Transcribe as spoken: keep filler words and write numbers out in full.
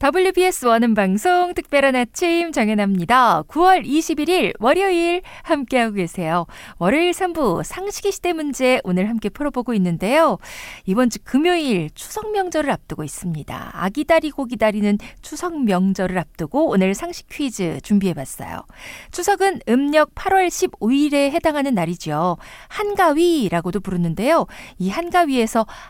더블유비에스 원음 방송 특별한 아침 정연아입니다. 구월 이십일일 월요일 함께하고 계세요. 월요일 삼 부 상식이 시대 문제 오늘 함께 풀어보고 있는데요. 이번 주 금요일 추석 명절을 앞두고 있습니다. 아 기다리고 기다리는 추석 명절을 앞두고 오늘 상식 퀴즈 준비해봤어요. 추석은 음력 팔월 십오일에 해당하는 날이죠. 한가위라고도 부르는데요. 이 한가위에서